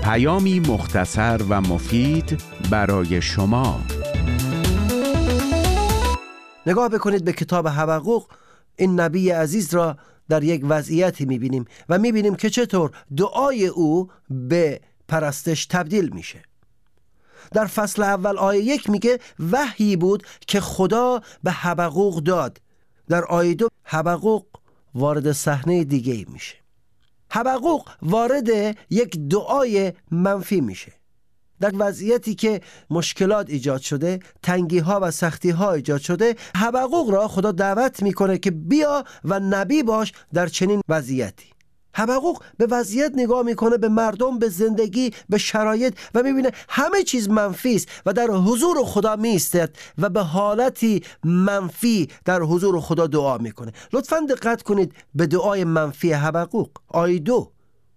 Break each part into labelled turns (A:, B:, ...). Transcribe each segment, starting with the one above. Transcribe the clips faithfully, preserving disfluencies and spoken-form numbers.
A: پیامی مختصر و مفید برای شما.
B: نگاه بکنید به کتاب حبقوق. این نبی عزیز را در یک وضعیتی میبینیم و میبینیم که چطور دعای او به پرستش تبدیل میشه. در فصل اول آیه یک میگه وحی بود که خدا به حبقوق داد. در آیه دو حبقوق وارد صحنه دیگه میشه. حبقوق وارد یک دعای منفی میشه. در وضعیتی که مشکلات ایجاد شده، تنگی ها و سختی ها ایجاد شده، حبقوق را خدا دعوت میکنه که بیا و نبی باش در چنین وضعیتی. حبقوق به وضعیت نگاه میکنه، به مردم، به زندگی، به شرایط و میبینه همه چیز منفی است و در حضور خدا میایستد و به حالتی منفی در حضور خدا دعا میکنه. لطفاً دقت کنید به دعای منفی حبقوق. آیه دو،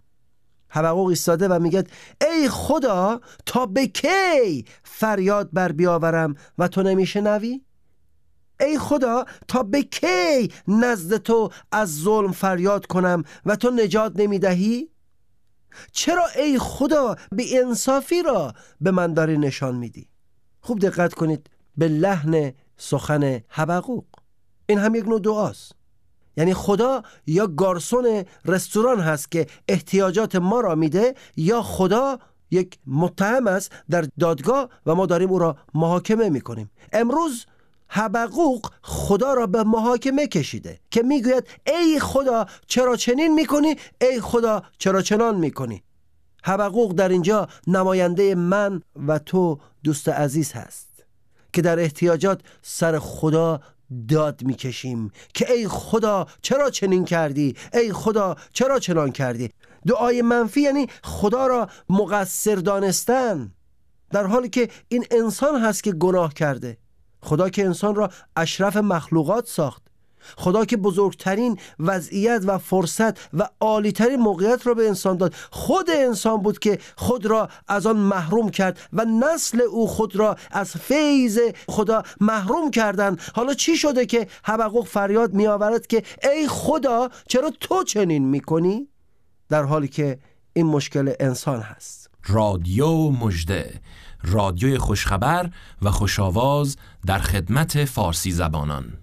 B: حبقوق ایستاده و میگه ای خدا تا به کی فریاد بر بیاورم و تو نمیشنوی؟ ای خدا تا به کی نزد تو از ظلم فریاد کنم و تو نجات نمیدهی؟ چرا ای خدا بی انصافی را به من داری نشان میدی؟ خوب دقت کنید به لحن سخن حبقوق. این هم یک نوع دعاست. یعنی خدا یا گارسون رستوران هست که احتیاجات ما را میده، یا خدا یک متهم است در دادگاه و ما داریم او را محاکمه میکنیم. امروز حبقوق خدا را به محاکمه کشیده که میگوید ای خدا چرا چنین میکنی؟ ای خدا چرا چنان میکنی؟ حبقوق در اینجا نماینده من و تو دوست عزیز هست که در احتیاجات سر خدا داد میکشیم که ای خدا چرا چنین کردی؟ ای خدا چرا چنان کردی؟ دعای منفی یعنی خدا را مقصر دانستن، در حالی که این انسان هست که گناه کرده. خدا که انسان را اشرف مخلوقات ساخت، خدا که بزرگترین وضعیت و فرصت و عالیترین موقعیت را به انسان داد، خود انسان بود که خود را از آن محروم کرد و نسل او خود را از فیض خدا محروم کردند. حالا چی شده که حبقوق فریاد می آورد که ای خدا چرا تو چنین می کنی؟ در حالی که این مشکل انسان هست.
C: رادیو مژده، رادیوی خوشخبر و خوش‌آواز در خدمت فارسی زبانان.